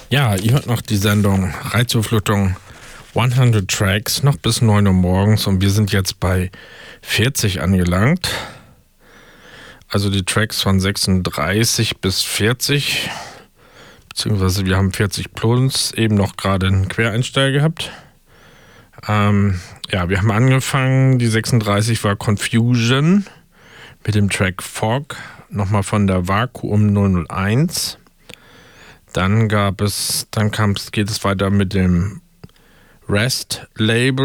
Ja, ihr hört noch die Sendung Reizüberflutung 100 Tracks, noch bis 9 Uhr morgens und wir sind jetzt bei 40 angelangt. Also die Tracks von 36 bis 40, beziehungsweise wir haben 40 plus, eben noch gerade einen Quereinsteiger gehabt. Ja, wir haben angefangen, die 36 war Confusion mit dem Track Fog, nochmal von der Vakuum 001. Dann geht es weiter mit dem Rest Label